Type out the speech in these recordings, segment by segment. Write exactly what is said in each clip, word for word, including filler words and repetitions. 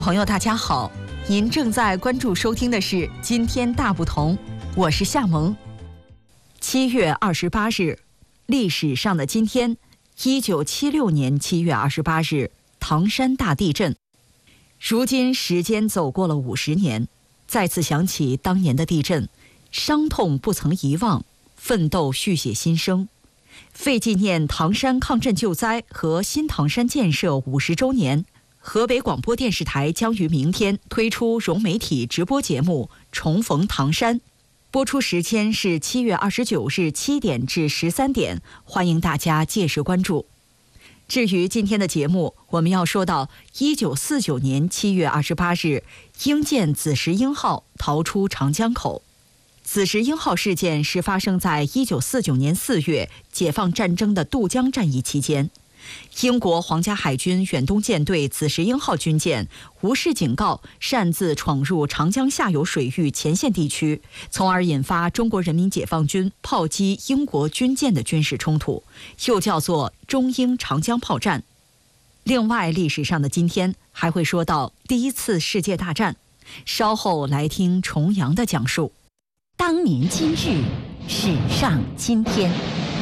朋友大家好，您正在关注收听的是《今天大不同》，我是夏萌。七月二十八日，历史上的今天，一九七六年七月二十八日，唐山大地震。如今时间走过了五十年，再次想起当年的地震，伤痛不曾遗忘，奋斗续写新生。为纪念唐山抗震救灾和新唐山建设五十周年，河北广播电视台将于明天推出融媒体直播节目《重逢唐山》，播出时间是七月二十九日七点至十三点，欢迎大家届时关注。至于今天的节目，我们要说到一九四九年七月二十八日，英舰紫石英号逃出长江口。紫石英号事件是发生在一九四九年四月解放战争的渡江战役期间。英国皇家海军远东舰队紫石英号军舰无视警告，擅自闯入长江下游水域前线地区，从而引发中国人民解放军炮击英国军舰的军事冲突，又叫做中英长江炮战。另外，历史上的今天还会说到第一次世界大战，稍后来听重阳的讲述。 当年今日，史上今天。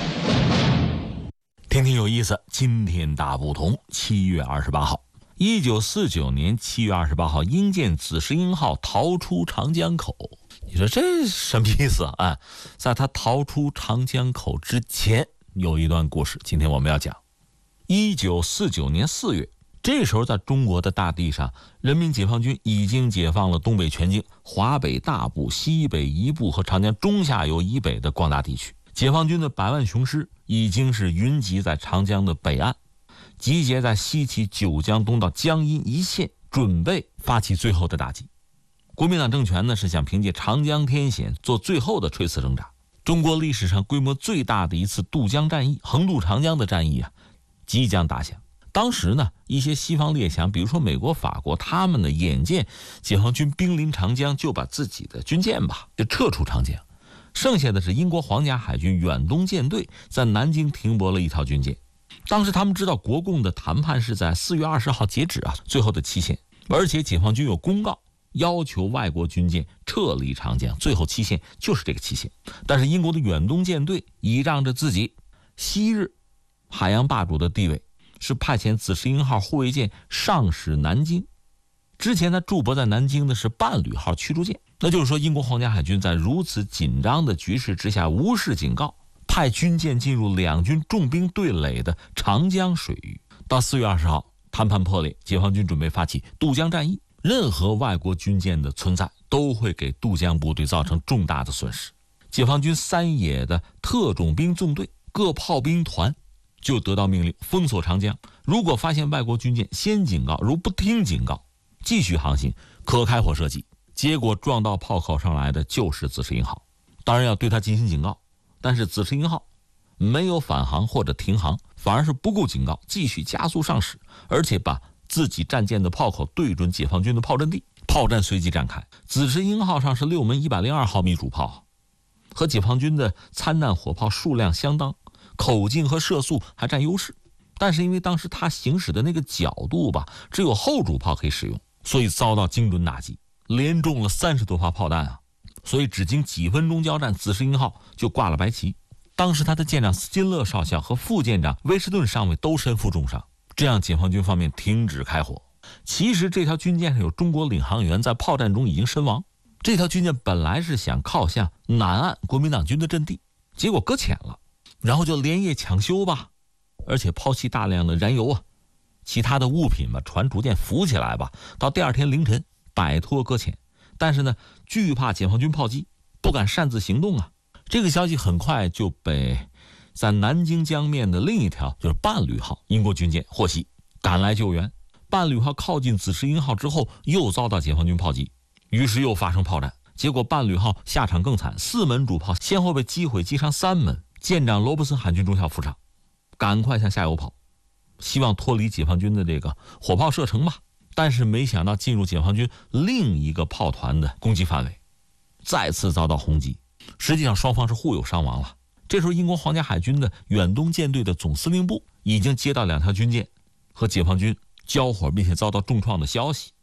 天天有意思，今天大不同。七月二十八号，一九四九年七月二十八号，英舰紫石英号逃出长江口。你说这什么意思啊？哎，在他逃出长江口之前，有一段故事，今天我们要讲。一九四九年四月，这时候在中国的大地上，人民解放军已经解放了东北全境、华北大部、西北一部和长江中下游以北的广大地区。解放军的百万雄师已经是云集在长江的北岸，集结在西起九江东到江阴一线，准备发起最后的打击。国民党政权呢是想凭借长江天险做最后的垂死挣扎。中国历史上规模最大的一次渡江战役，横渡长江的战役啊，即将打响。当时呢，一些西方列强，比如说美国、法国，他们呢眼见解放军兵临长江，就把自己的军舰吧就撤出长江。剩下的是英国皇家海军远东舰队在南京停泊了一条军舰。当时他们知道国共的谈判是在四月二十号截止啊，最后的期限，而且解放军有公告要求外国军舰撤离长江，最后期限就是这个期限。但是英国的远东舰队倚仗着自己昔日海洋霸主的地位，是派遣紫石英号护卫舰上使南京。之前他驻泊在南京的是伴侣号驱逐舰，那就是说英国皇家海军在如此紧张的局势之下无视警告，派军舰进入两军重兵对垒的长江水域。到四月二十号，谈判破裂，解放军准备发起渡江战役。任何外国军舰的存在都会给渡江部队造成重大的损失。解放军三野的特种兵纵队各炮兵团就得到命令封锁长江，如果发现外国军舰先警告，如不听警告继续航行，可开火射击。结果撞到炮口上来的就是紫石英号，当然要对它进行警告，但是紫石英号没有返航或者停航，反而是不顾警告继续加速上驶，而且把自己战舰的炮口对准解放军的炮阵地，炮战随即展开。紫石英号上是六门一百零二毫米主炮，和解放军的参战火炮数量相当，口径和射速还占优势。但是因为当时他行驶的那个角度吧，只有后主炮可以使用，所以遭到精准打击，连中了三十多发炮弹啊！所以只经几分钟交战，紫石英号就挂了白旗。当时他的舰长斯金勒少校和副舰长威士顿上尉都身负重伤，这样解放军方面停止开火。其实这条军舰上有中国领航员在炮战中已经身亡。这条军舰本来是想靠向南岸国民党军的阵地，结果搁浅了，然后就连夜抢修吧，而且抛弃大量的燃油啊，其他的物品吧，船逐渐浮起来吧，到第二天凌晨摆脱搁浅。但是呢，惧怕解放军炮击，不敢擅自行动啊。这个消息很快就被在南京江面的另一条就是伴侣号英国军舰获悉，赶来救援。伴侣号靠近紫石英号之后，又遭到解放军炮击，于是又发生炮战。结果伴侣号下场更惨，四门主炮先后被击毁，击伤三门。舰长罗伯森海军中校副长赶快向下游跑，希望脱离解放军的这个火炮射程吧。但是没想到进入解放军另一个炮团的攻击范围，再次遭到轰击。实际上双方是互有伤亡了。这时候英国皇家海军的远东舰队的总司令部已经接到两条军舰和解放军交火并且遭到重创的消息。